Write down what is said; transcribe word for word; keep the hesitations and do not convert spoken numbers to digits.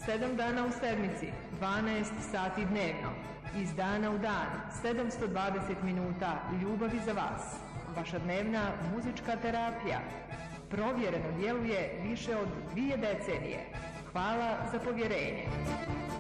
sedam dana u sedmici, dvanaest sati dnevno, iz dana u dan, sedamsto dvadeset minuta ljubavi za vas. Vaša dnevna muzička terapija. Provjereno djeluje više od dvije decenije. Hvala za povjerenje.